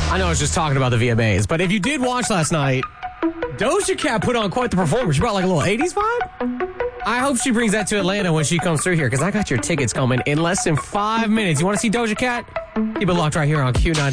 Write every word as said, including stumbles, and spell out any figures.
I know I was just talking about the V M As, but if you did watch last night, Doja Cat put on quite the performance. She brought like a little eighties vibe. I hope she brings that to Atlanta when she comes through here, because I got your tickets coming in less than five minutes. You want to see Doja Cat? Keep it locked right here on Q ninety.